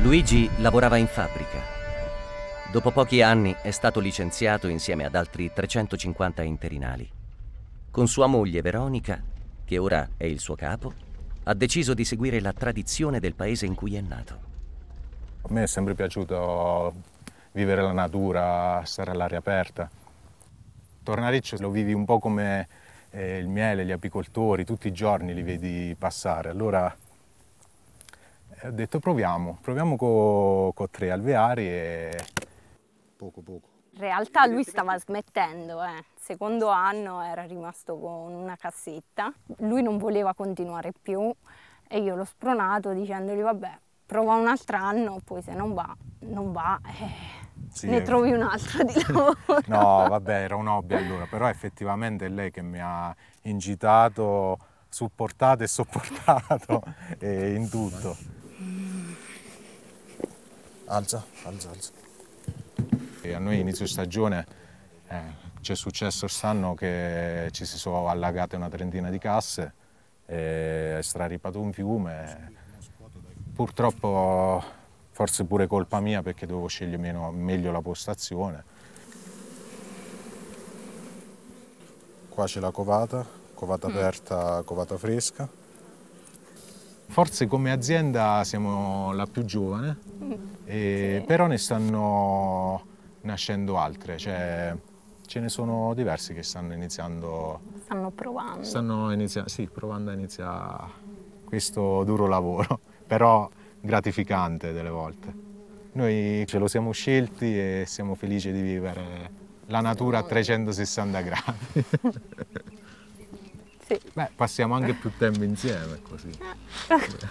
Luigi lavorava in fabbrica. Dopo pochi anni è stato licenziato insieme ad altri 350 interinali. Con sua moglie Veronica, che ora è il suo capo, ha deciso di seguire la tradizione del paese in cui è nato. A me è sempre piaciuto vivere la natura, stare all'aria aperta. Tornariccio lo vivi un po' come il miele, gli apicoltori, tutti i giorni li vedi passare. Allora ho detto proviamo con 3 alveari e poco. In realtà lui stava smettendo, il secondo anno era rimasto con una cassetta, lui non voleva continuare più e io l'ho spronato dicendogli vabbè, prova un altro anno, poi se non va, Sì, ne trovi un altro di lavoro. No, vabbè, era un hobby allora, però effettivamente è lei che mi ha incitato, supportato e sopportato in tutto. Alza. E a noi inizio stagione c'è successo quest'anno che ci si sono allagate una trentina di casse, è straripato un fiume. Purtroppo forse pure colpa mia perché dovevo scegliere meglio la postazione. Qua c'è la covata aperta, covata fresca. Forse come azienda siamo la più giovane, Sì. però ne stanno nascendo altre, cioè ce ne sono diversi che stanno iniziando. Stanno provando. Provando a iniziare questo duro lavoro, però gratificante delle volte. Noi ce lo siamo scelti e siamo felici di vivere la natura a 360 gradi. Sì. Beh, passiamo anche più tempo insieme così.